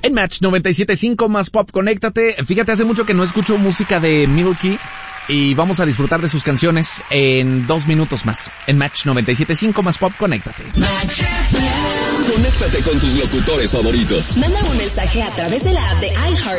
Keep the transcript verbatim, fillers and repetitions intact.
En Match noventa y siete punto cinco Más Pop, conéctate. Fíjate, hace mucho que no escucho música de Milky y vamos a disfrutar de sus canciones en dos minutos más. En Match noventa y siete punto cinco Más Pop, conéctate. Match. Conéctate con tus locutores favoritos. Manda un mensaje a través de la app de iHeart